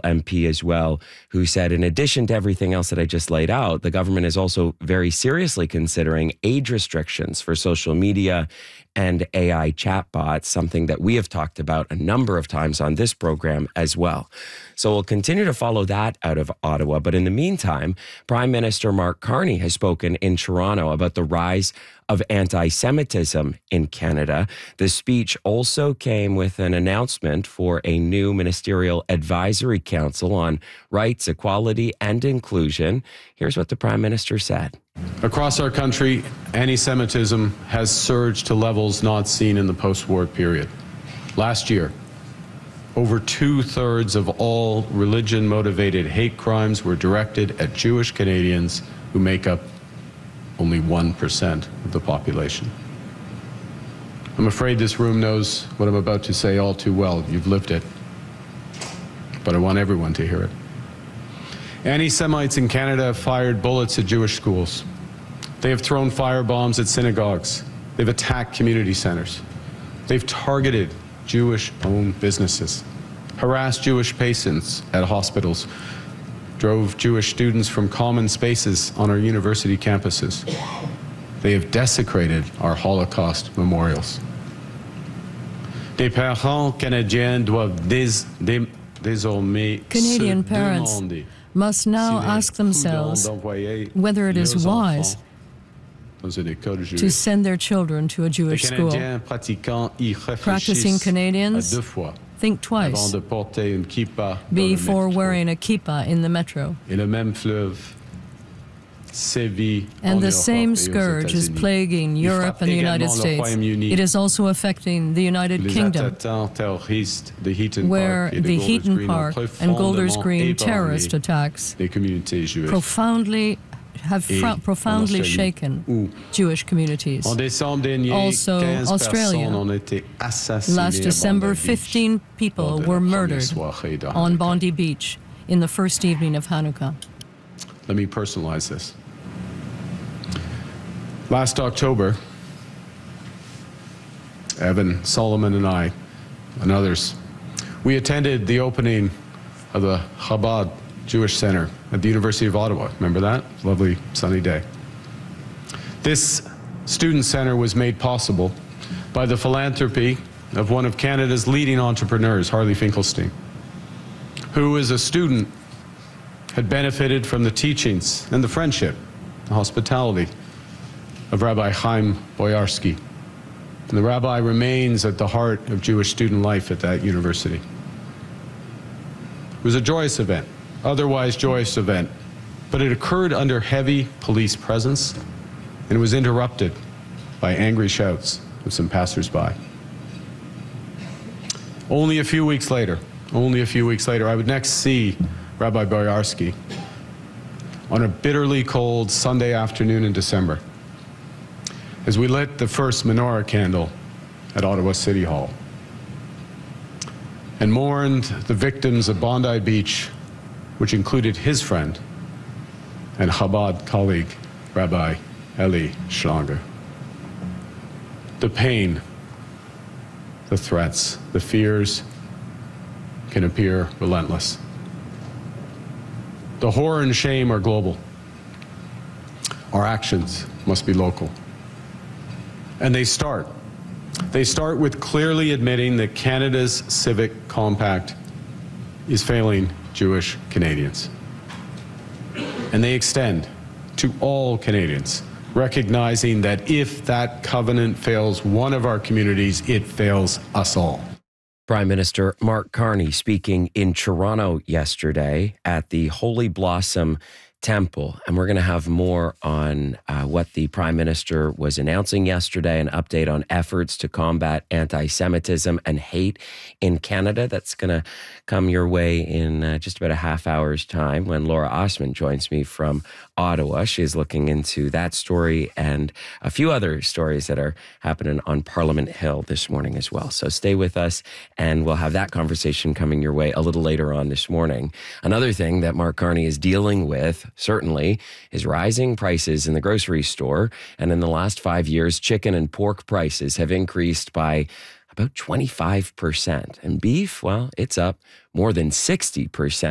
MP as well, who said, in addition to everything else that I just laid out, the government is also very seriously considering age restrictions for social media and AI chatbots, something that we have talked about a number of times on this program as well. So we'll continue to follow that out of Ottawa. But in the meantime, Prime Minister Mark Carney has spoken in Toronto about the rise of anti-Semitism in Canada. The speech also came with an announcement for a new ministerial advisory council on rights, equality, and inclusion. Here's what the Prime Minister said. Across our country, anti-Semitism has surged to levels not seen in the post-war period. Last year, over 2/3 of all religion-motivated hate crimes were directed at Jewish Canadians, who make up only 1% of the population. I'm afraid this room knows what I'm about to say all too well. You've lived it. But I want everyone to hear it. Anti-Semites in Canada have fired bullets at Jewish schools. They have thrown firebombs at synagogues. They've attacked community centers. They've targeted Jewish-owned businesses, harassed Jewish patients at hospitals, drove Jewish students from common spaces on our university campuses. They have desecrated our Holocaust memorials. Des parents canadiens doivent désormais Canadian parents must now ask themselves whether it is wise to send their children to a Jewish school. Practicing Canadians think twice before wearing a kippah in the metro. And the same scourge is plaguing Europe and the United States. It is also affecting the United Kingdom, where the Heaton Park and Golders Green terrorist attacks have profoundly shaken Jewish communities. Also, Australia. Last December, 15 people were murdered on Bondi Beach in the first evening of Hanukkah. Let me personalize this. Last October, Evan Solomon and I and others, we attended the opening of the Chabad Jewish Center at the University of Ottawa. Remember that? Lovely sunny day. This student center was made possible by the philanthropy of one of Canada's leading entrepreneurs, Harley Finkelstein, who as a student had benefited from the teachings and the friendship, the hospitality of Rabbi Chaim Boyarsky. And the rabbi remains at the heart of Jewish student life at that university. It was a joyous event, otherwise joyous event, but it occurred under heavy police presence, and it was interrupted by angry shouts of some passersby. Only a few weeks later, I would next see Rabbi Boyarsky on a bitterly cold Sunday afternoon in December, as we lit the first menorah candle at Ottawa City Hall and mourned the victims of Bondi Beach, which included his friend and Chabad colleague, Rabbi Eli Schlanger. The pain, the threats, the fears can appear relentless. The horror and shame are global. Our actions must be local. And they start with clearly admitting that Canada's civic compact is failing Jewish Canadians. And they extend to all Canadians, recognizing that if that covenant fails one of our communities, it fails us all. Prime Minister Mark Carney speaking in Toronto yesterday at the Holy Blossom Temple. And we're going to have more on what the Prime Minister was announcing yesterday, an update on efforts to combat anti-Semitism and hate in Canada. That's going to come your way in just about a half hour's time when Laura Osman joins me from Ottawa. She is looking into that story and a few other stories that are happening on Parliament Hill this morning as well. So stay with us and we'll have that conversation coming your way a little later on this morning. Another thing that Mark Carney is dealing with, certainly, is rising prices in the grocery store. And in the last 5 years, chicken and pork prices have increased by about 25%. And beef, well, it's up more than 60%.